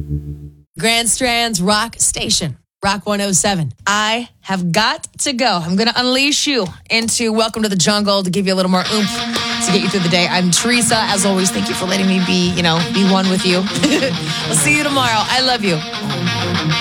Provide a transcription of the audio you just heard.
Grand Strand's Rock Station, Rock 107. I have got to go. I'm going to unleash you into Welcome to the Jungle to give you a little more oomph to get you through the day. I'm Teresa. As always, thank you for letting me be one with you. I'll see you tomorrow. I love you.